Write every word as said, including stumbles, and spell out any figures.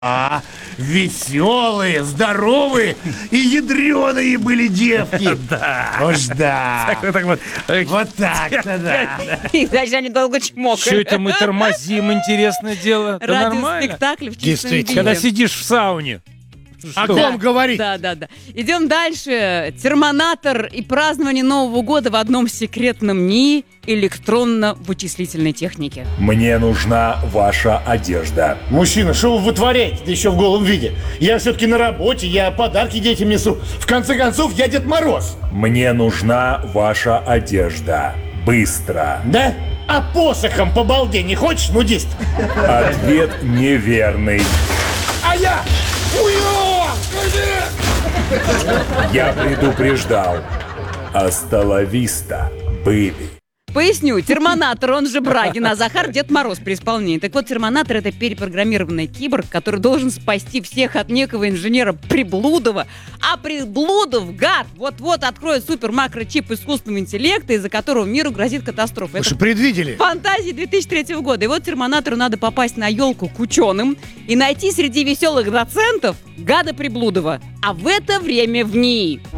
А, веселые, здоровые и ядреные были девки. Да. Уж да. Так вот, так вот. Вот так-то, да. И даже они долго чмокали. Что это мы тормозим, интересное дело? Это нормально. Радиоспектакль в чистом Действительно. виде. Когда сидишь в сауне. О Что? ком говорить? Да, да, да. Идем дальше. Термонатор и празднование Нового года в одном секретном НИИ электронно-вычислительной техники. Мне нужна ваша одежда. Мужчина, что вы вытворяете, да еще в голом виде? Я все-таки на работе, я подарки детям несу. В конце концов, я Дед Мороз. Мне нужна ваша одежда. Быстро. Да? А посохом по балде не хочешь, нудист? Ответ неверный. А я? Уё! Я предупреждал. Асталависта, бэби. Поясню, термонатор, он же Брагин, а Захар Дед Мороз при исполнении. Так вот, термонатор — это перепрограммированный киборг, который должен спасти всех от некого инженера Приблудова. А Приблудов, гад, вот-вот откроет супер-макрочип искусственного интеллекта, из-за которого миру грозит катастрофа. Вы Это что, предвидели? фантазии две тысячи третьего года. И вот термонатору надо попасть на елку к ученым и найти среди веселых доцентов гада Приблудова. А в это время в НИИ